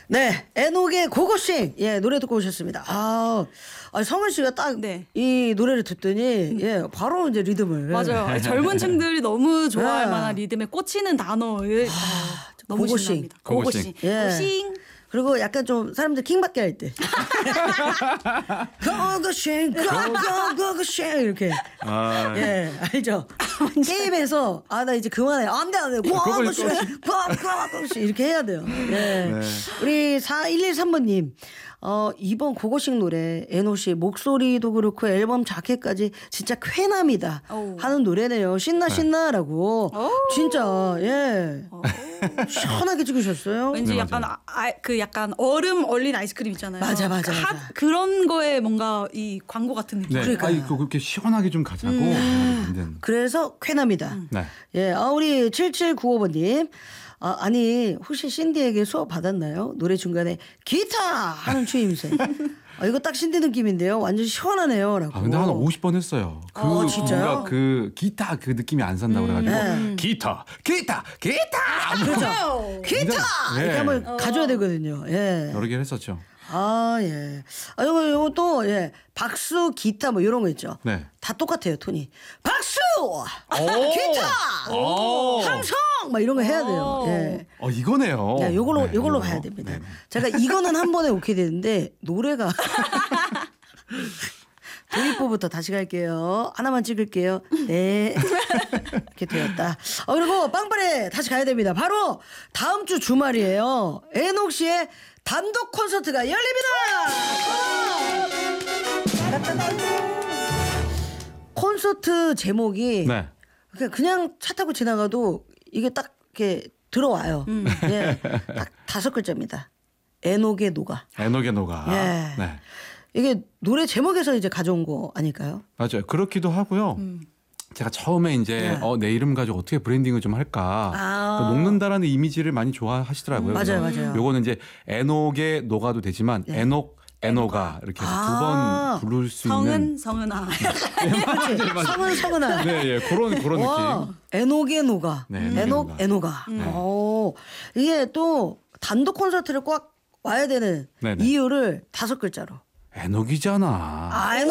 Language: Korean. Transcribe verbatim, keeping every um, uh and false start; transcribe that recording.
네, 에녹의 고고싱 예 노래 듣고 오셨습니다. 아, 아니, 성은 씨가 딱 이 네. 노래를 듣더니 예 바로 이제 리듬을 맞아요. 젊은 층들이 너무 좋아할 네. 만한 리듬에 꽂히는 단어를 아, 너무 고고싱. 신납니다. 고고싱. 고고싱. 예. 고고싱. 그리고 약간 좀 사람들 킹받게 할 때 고고싱 고고싱 이렇게 아, 예 알죠. 게임에서 아 나 이제 그만해 안돼 안돼 고고싱 고고싱 이렇게 해야 돼요. 예 네. 우리 사일일삼 번님 어 이번 고고싱 노래 에녹 씨 목소리도 그렇고 앨범 자켓까지 진짜 쾌남이다 오. 하는 노래네요. 신나 신나라고 오. 진짜 예 시원하게 찍으셨어요. 왠지 네, 약간 아, 아, 그 약간 얼음 얼린 아이스크림 있잖아요. 맞아, 맞아, 핫- 맞아. 그런 거에 뭔가 이 광고 같은 느낌. 네. 그러니까요. 아이, 그 그렇게 시원하게 좀 가자고. 음. 그래서 쾌남이다. 네. 예, 아, 우리 칠칠구오 번님. 아, 아니, 혹시 신디에게 수업 받았나요? 노래 중간에 기타 하는 추임새. 아, 이거 딱 신디 느낌인데요. 완전 시원하네요. 라고. 아 근데 한 오십 번 했어요. 그 어, 진짜요? 뭔가 그 기타 그 느낌이 안 산다고 그래가지고 네. 기타 기타 기타 그렇죠. 기타! 예. 이렇게 한번 가져야 되거든요. 예. 여러 개를 했었죠. 아, 예. 아, 요거, 요거 또, 예. 박수, 기타 뭐 이런 거 있죠. 네. 다 똑같아요, 톤이. 박수! 기타! 오. 함성! 막 이런 거 해야 돼요. 오. 예. 어 이거네요. 야, 요걸로, 네, 요걸로 이거. 가야 됩니다. 네, 네. 제가 이거는 한 번에 오케이 되는데, 노래가. 도입부부터 다시 갈게요. 하나만 찍을게요. 네. 이렇게 되었다. 어, 그리고 빵빠레 다시 가야 됩니다. 바로 다음 주 주말이에요. 에녹 씨의 단독 콘서트가 열립니다. 콘서트 제목이 네. 그냥, 그냥 차 타고 지나가도 이게 딱 이렇게 들어와요. 음. 예. 딱 다섯 글자입니다. 에녹의 녹아. 에녹의 노가. 예. 네. 이게 노래 제목에서 이제 가져온 거 아닐까요? 맞아요. 그렇기도 하고요. 제가 처음에 이제 네. 어, 내 이름 가지고 어떻게 브랜딩을 좀 할까. 아. 그 녹는다라는 이미지를 많이 좋아하시더라고요. 맞아요, 그래서 맞아요. 요거는 이제 에녹의 녹아도 되지만 네. 에녹 에녹아 이렇게 해서 아. 두 번 부를 수 성은 있는. 성은아. 그렇지. 성은 성은아. 네, 예, 그런 그런 와, 느낌. 에녹의 녹아. 네, 에녹의 에녹 녹아. 에녹아. 네. 오, 이게 또 단독 콘서트를 꼭 와야 되는 네네. 이유를 다섯 글자로. 에녹이잖아. 아, 에녹